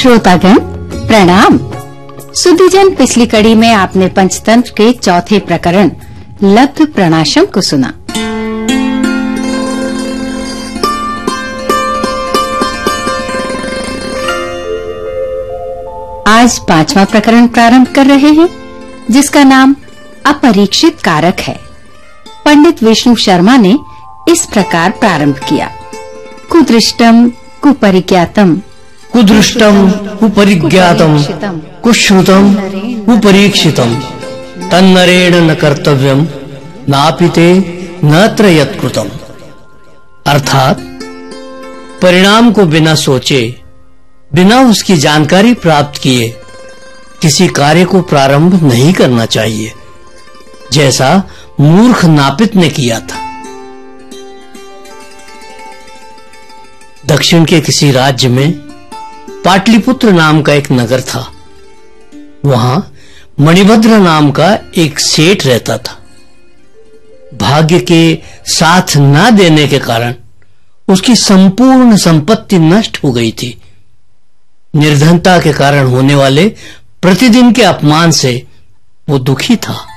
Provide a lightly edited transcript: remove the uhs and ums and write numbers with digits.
श्रोतागण प्रणाम। सुधीजन, पिछली कड़ी में आपने पंचतंत्र के चौथे प्रकरण लब्ध प्रणाशम को सुना। आज पांचवा प्रकरण प्रारंभ कर रहे हैं, जिसका नाम अपरीक्षित कारक है। पंडित विष्णु शर्मा ने इस प्रकार प्रारंभ किया। कुदृष्टम कुपरिज्ञातम कुदृष्टम कुपरिज्ञातम कुश्रुतम कुपरीक्षितम तन्नरेण न कर्तव्यम नापिते नत्र यत्कृतम। अर्थात परिणाम को बिना सोचे, बिना उसकी जानकारी प्राप्त किए किसी कार्य को प्रारंभ नहीं करना चाहिए, जैसा मूर्ख नापित ने किया था। दक्षिण के किसी राज्य में पाटलिपुत्र नाम का एक नगर था। वहां मणिभद्र नाम का एक सेठ रहता था। भाग्य के साथ न देने के कारण उसकी संपूर्ण संपत्ति नष्ट हो गई थी। निर्धनता के कारण होने वाले प्रतिदिन के अपमान से वो दुखी था।